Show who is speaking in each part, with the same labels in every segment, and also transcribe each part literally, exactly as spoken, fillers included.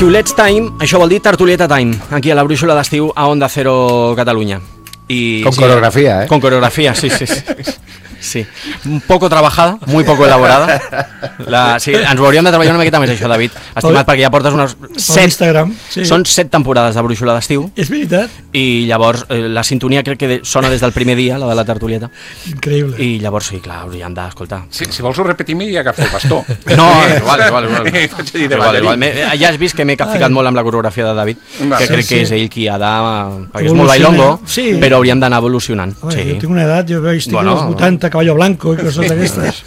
Speaker 1: Xiulets Time, això vol dir Tertulieta Time, aquí a la Brúixola d'Estiu a Onda Cero Catalunya. Y,
Speaker 2: con
Speaker 1: sí,
Speaker 2: coreografía, ¿eh?
Speaker 1: Con coreografía, sí, sí, sí. Sí, un poco trabajada, muy poco elaborada. La, sí, ens ho hauríem de treballar una miqueta més, això, David. Estimat, perquè ja portes unes set...
Speaker 3: Instagram, sí.
Speaker 1: Són set temporades de Brúixola d'Estiu.
Speaker 3: És veritat.
Speaker 1: I llavors eh, la sintonia crec que sona des del primer dia, la de la tertulieta.
Speaker 3: Increïble.
Speaker 1: I llavors, sí, clar, hauríem d'escoltar.
Speaker 4: Sí, si vols ho repetim-hi i agafa el bastó.
Speaker 1: No, igual, igual, igual. igual, igual. Ja has vist que m'he capficat molt amb la coreografia de David, que crec que és ell qui ha de... perquè és molt bailongo,
Speaker 3: sí.
Speaker 1: Però hauríem d'anar evolucionant.
Speaker 3: Home,
Speaker 1: sí.
Speaker 3: Jo tinc una edat, jo estic
Speaker 1: bueno,
Speaker 3: als vuitanta, caballo blanco i coses d'aquestes.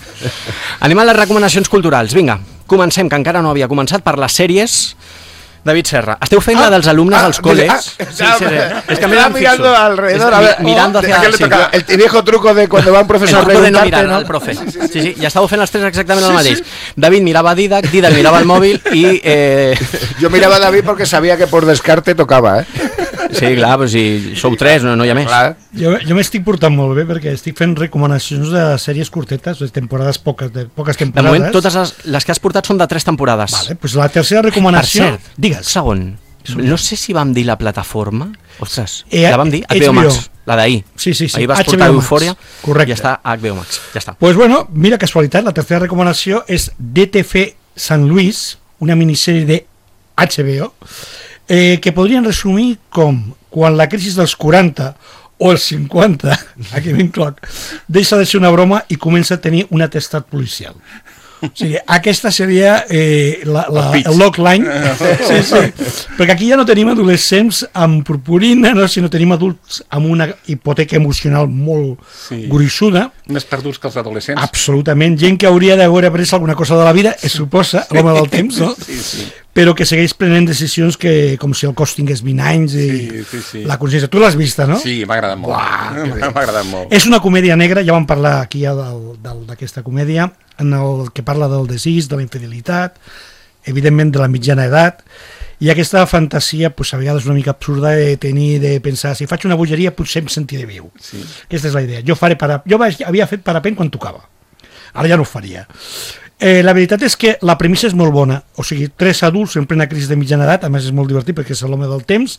Speaker 1: Anem a les recomanacions culturals. Vinga, comencem, que encara no havia començat, per les sèries. David Serra, esteu fent ah, la dels alumnes ah, als col·les? Ah,
Speaker 2: sí, sí, sí. Es que me estaba mirando
Speaker 1: fixo.
Speaker 2: alrededor.
Speaker 1: Es,
Speaker 2: a ver,
Speaker 1: mirando
Speaker 2: oh,
Speaker 1: hacia
Speaker 2: ¿a qué le toca? El viejo truco de cuando va un profesor a preguntarte,
Speaker 1: de no mirar
Speaker 2: ¿no?
Speaker 1: al profe. Sí, sí, sí. sí, sí. Ja estàveu fent els tres exactament el mateix. Sí, sí. David mirava Didac, Didac mirava el mòbil i... Eh...
Speaker 2: Jo mirava David perquè sabia que por descarte tocava, eh?
Speaker 1: Sí, clar, però si sou tres, no, no hi ha més. Clar.
Speaker 3: Jo, jo m'estic portant molt bé perquè estic fent recomanacions de sèries curtetes, de temporades poques, de poques temporades.
Speaker 1: De moment, totes les, les que has portat són de tres temporades.
Speaker 3: Vale, pues la tercera recomanació...
Speaker 1: Per cert, digues. Segon, no sé si vam dir la plataforma... Ostres,
Speaker 3: eh,
Speaker 1: la vam dir? H B O Max, la d'ahir.
Speaker 3: Sí, sí, sí.
Speaker 1: Ahir vas
Speaker 3: H B O
Speaker 1: portar
Speaker 3: Max.
Speaker 1: Eufòria.
Speaker 3: Correcte.
Speaker 1: Ja està a H B O Max, ja està.
Speaker 3: Pues bueno, mira casualitat, la tercera recomanació és D T F San Luis, una minissèrie de H B O, eh, que podrien resumir com quan la crisi dels quaranta o els cinquanta, aquí m'incloc, deixa de ser una broma i comença a tenir un atestat policial. O sigui, aquesta seria eh, la, la, el logline, sí, sí. Perquè aquí ja no tenim adolescents amb purpurina, no, sinó tenim adults amb una hipoteca emocional molt sí. gruixuda.
Speaker 4: Més perduts que els adolescents.
Speaker 3: Absolutament, gent que hauria d'haver après alguna cosa de la vida, es suposa, l'home del temps, no?
Speaker 4: Sí, sí.
Speaker 3: Però que segueix prenent decisions que, com si el cos tingués vint anys i
Speaker 4: sí, sí, sí.
Speaker 3: la consciència. Tu l'has vista, no?
Speaker 4: Sí, m'ha agradat molt. M'ha agradat molt.
Speaker 3: És una comèdia negra, ja vam parlar aquí ja d'aquesta comèdia, en el que parla del desig, de la infidelitat, evidentment de la mitjana edat, i aquesta fantasia, pues, a vegades una mica absurda de tenir, de pensar, si faig una bogeria potser em sentiré viu. Sí. Aquesta és la idea. Jo, faré para... jo vaig, havia fet parapent quan tocava. Ara ja no ho faria. Eh, la veritat és que la premissa és molt bona, o sigui, tres adults en plena crisi de mitjana edat, a més és molt divertit perquè és l'home del temps,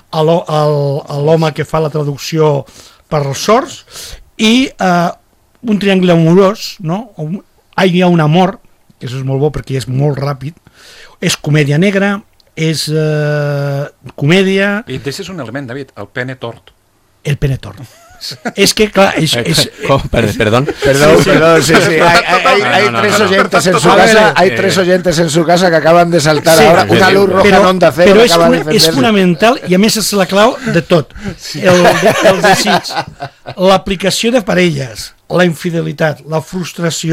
Speaker 3: l'home que fa la traducció per als sords, i eh, un triangle amorós, no? Hi ha un amor, que això és molt bo perquè és molt ràpid, és comèdia negra, és eh, comèdia...
Speaker 4: I deixes un element, David, el pene tort.
Speaker 3: El pene tort. Es que, claro, es... es
Speaker 1: ¿Cómo? Perdón.
Speaker 2: Perdón, sí, perdón, sí, sí. Hay, hay, hay no, no, tres no, no, oyentes en su casa, hay tres oyentes en su casa que acaban de saltar sí, ahora una luz roja en Onda Cero.
Speaker 3: Però és, una, és fonamental i a més és la clau de tot. El, el desig, l'aplicació de parelles, la infidelitat, la frustració,